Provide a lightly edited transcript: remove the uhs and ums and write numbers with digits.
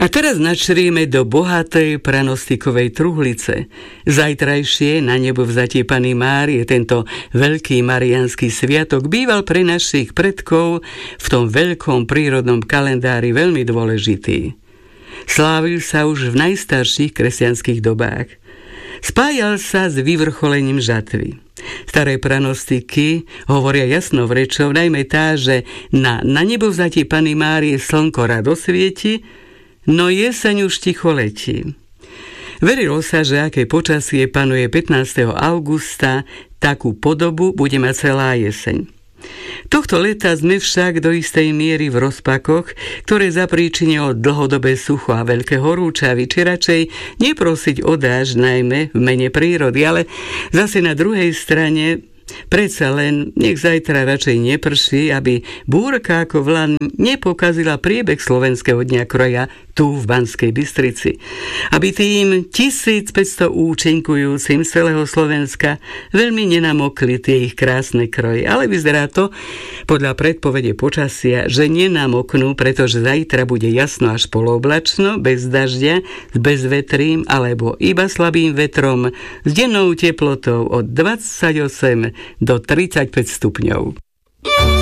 teraz načrieme do bohatej pranostikovej truhlice. Zajtrajšie na nebo vzatie Panny Márie, tento veľký mariánsky sviatok, býval pre našich predkov v tom veľkom prírodnom kalendári veľmi dôležitý. Slávil sa už v najstarších kresťanských dobách. Spájal sa s vyvrcholením žatvy. Staré pranostiky hovoria jasnou rečou, najmä tá, že na nebovzatie Panny Márie slnko rado svieti, no jeseň už ticho letí. Verilo sa, že aké počasie panuje 15. augusta, takú podobu bude mať celá jeseň. Tohto leta sme však do istej miery v rozpakoch, ktoré zapríčinilo dlhodobé sucho a veľké horúčavy, či radšej neprosiť o dážď najmä v mene prírody, ale zase na druhej strane predsa len nech zajtra radšej neprší, aby búrka ako vlan nepokazila priebeh slovenského dňa kroja tu v Banskej Bystrici. Aby tým 1500 účenkujúcim z celého Slovenska veľmi nenamokli tie ich krásne kroje. Ale vyzerá to podľa predpovede počasia, že nenamoknú, pretože zajtra bude jasno až polooblačno, bez dažďa, s bezvetrím alebo iba slabým vetrom, s dennou teplotou od 28 do 35 stupňov.